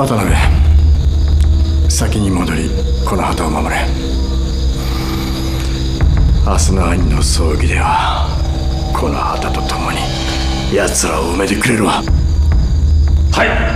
渡辺、先に戻りこの旗を守れ。明日の兄の葬儀ではこの旗と共に奴らを埋めてくれるわ。 はい。